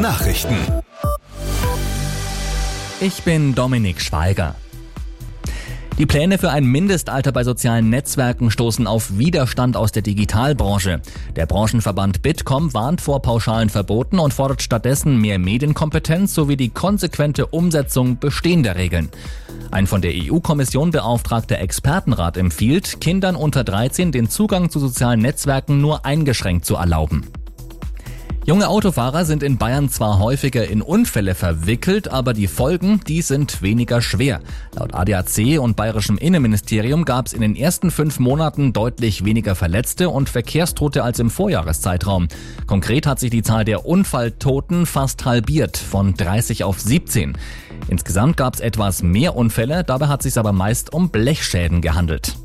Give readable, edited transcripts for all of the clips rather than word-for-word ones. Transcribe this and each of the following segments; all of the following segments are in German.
Nachrichten. Ich bin Dominik Schweiger. Die Pläne für ein Mindestalter bei sozialen Netzwerken stoßen auf Widerstand aus der Digitalbranche. Der Branchenverband Bitkom warnt vor pauschalen Verboten und fordert stattdessen mehr Medienkompetenz sowie die konsequente Umsetzung bestehender Regeln. Ein von der EU-Kommission beauftragter Expertenrat empfiehlt, Kindern unter 13 den Zugang zu sozialen Netzwerken nur eingeschränkt zu erlauben. Junge Autofahrer sind in Bayern zwar häufiger in Unfälle verwickelt, aber die Folgen, die sind weniger schwer. Laut ADAC und Bayerischem Innenministerium gab es in den ersten 5 Monaten deutlich weniger Verletzte und Verkehrstote als im Vorjahreszeitraum. Konkret hat sich die Zahl der Unfalltoten fast halbiert, von 30 auf 17. Insgesamt gab es etwas mehr Unfälle, dabei hat es sich aber meist um Blechschäden gehandelt.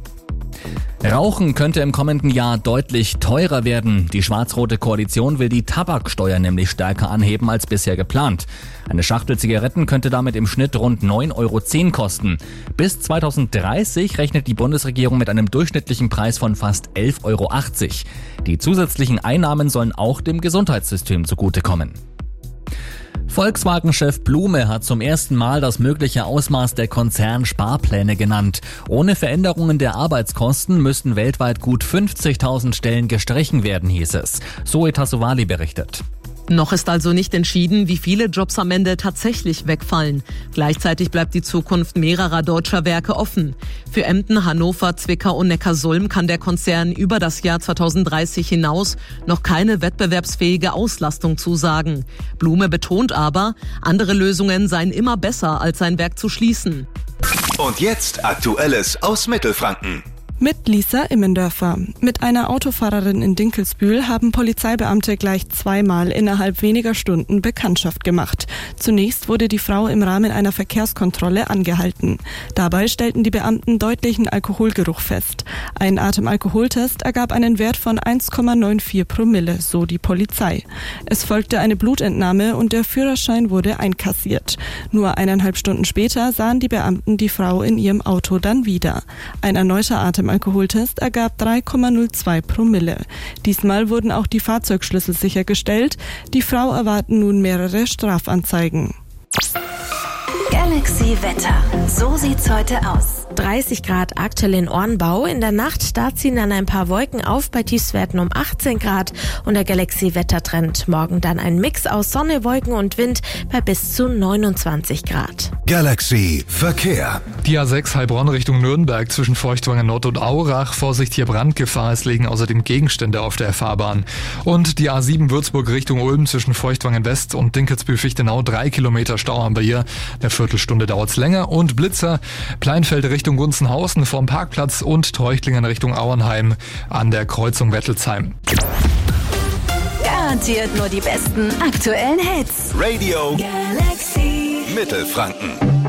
Rauchen könnte im kommenden Jahr deutlich teurer werden. Die schwarz-rote Koalition will die Tabaksteuer nämlich stärker anheben als bisher geplant. Eine Schachtel Zigaretten könnte damit im Schnitt rund 9,10 € kosten. Bis 2030 rechnet die Bundesregierung mit einem durchschnittlichen Preis von fast 11,80 €. Die zusätzlichen Einnahmen sollen auch dem Gesundheitssystem zugutekommen. Volkswagen-Chef Blume hat zum ersten Mal das mögliche Ausmaß der Konzernsparpläne genannt. Ohne Veränderungen der Arbeitskosten müssten weltweit gut 50.000 Stellen gestrichen werden, hieß es. Zoe Tassovali berichtet. Noch ist also nicht entschieden, wie viele Jobs am Ende tatsächlich wegfallen. Gleichzeitig bleibt die Zukunft mehrerer deutscher Werke offen. Für Emden, Hannover, Zwickau und Neckarsulm kann der Konzern über das Jahr 2030 hinaus noch keine wettbewerbsfähige Auslastung zusagen. Blume betont aber, andere Lösungen seien immer besser, als sein Werk zu schließen. Und jetzt Aktuelles aus Mittelfranken. Mit Lisa Immendörfer. Mit einer Autofahrerin in Dinkelsbühl haben Polizeibeamte gleich 2-mal innerhalb weniger Stunden Bekanntschaft gemacht. Zunächst wurde die Frau im Rahmen einer Verkehrskontrolle angehalten. Dabei stellten die Beamten deutlichen Alkoholgeruch fest. Ein Atemalkoholtest ergab einen Wert von 1,94 Promille, so die Polizei. Es folgte eine Blutentnahme und der Führerschein wurde einkassiert. Nur 1,5 Stunden später sahen die Beamten die Frau in ihrem Auto dann wieder. Ein erneuter Atemalkoholtest ergab 3,02 Promille. Diesmal wurden auch die Fahrzeugschlüssel sichergestellt. Die Frau erwarten nun mehrere Strafanzeigen. Galaxy Wetter. So sieht's heute aus. 30 Grad aktuell in Ornbau. In der Nacht, da ziehen dann ein paar Wolken auf bei Tiefstwerten um 18 Grad und der Galaxy-Wettertrend. Morgen dann ein Mix aus Sonne, Wolken und Wind bei bis zu 29 Grad. Galaxy Verkehr. Die A6 Heilbronn Richtung Nürnberg zwischen Feuchtwangen Nord und Aurach. Vorsicht, hier Brandgefahr. Es liegen außerdem Gegenstände auf der Fahrbahn. Und die A7 Würzburg Richtung Ulm zwischen Feuchtwangen West und Dinkelsbühl-Fichtenau 3 Kilometer Stau haben wir hier. Eine Viertelstunde dauert's länger. Und Blitzer, Pleinfeld Richtung Gunzenhausen vorm Parkplatz und Treuchtlingen Richtung Auernheim an der Kreuzung Wettelsheim. Garantiert nur die besten aktuellen Hits. Radio Galaxy Mittelfranken.